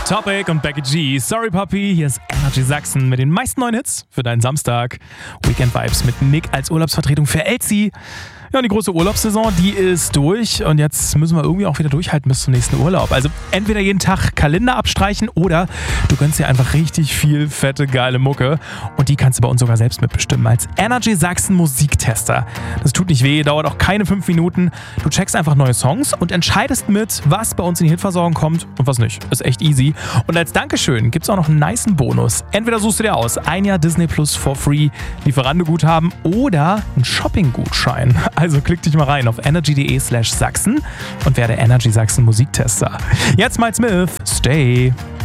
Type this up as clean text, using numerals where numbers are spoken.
Topic und Becky G. Sorry Puppy, hier ist Energy Sachsen mit den meisten neuen Hits für deinen Samstag. Weekend Vibes mit Nick als Urlaubsvertretung für Elsie. Ja, und die große Urlaubssaison, die ist durch und jetzt müssen wir irgendwie auch wieder durchhalten bis zum nächsten Urlaub. Also entweder jeden Tag Kalender abstreichen oder du gönnst dir einfach richtig viel fette, geile Mucke und die kannst du bei uns sogar selbst mitbestimmen als Energy Sachsen Musiktester. Das tut nicht weh, dauert auch keine 5 Minuten. Du checkst einfach neue Songs und entscheidest mit, was bei uns in die Hitversorgung kommt und was nicht. Ist echt easy. Und als Dankeschön gibt es auch noch einen nicen Bonus. Entweder suchst du dir aus, 1 Jahr Disney Plus for free, Lieferando-Guthaben oder einen Shopping-Gutschein. Also klick dich mal rein auf energy.de/Sachsen und werde Energy Sachsen Musiktester. Jetzt Miles Smith, Stay.